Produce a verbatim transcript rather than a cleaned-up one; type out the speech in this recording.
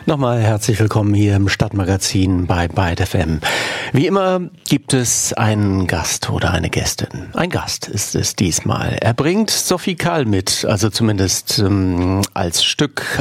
Nochmal herzlich willkommen hier im Stadtmagazin bei Byte F M. Wie immer gibt es einen Gast oder eine Gästin. Ein Gast ist es diesmal. Er bringt Sophie Calle mit, also zumindest ähm, als Stück